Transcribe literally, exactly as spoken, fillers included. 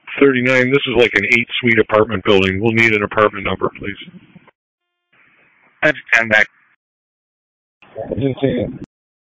thirty-nine, this is like an eight-suite apartment building. We'll need an apartment number, please. I understand that. I didn't see it.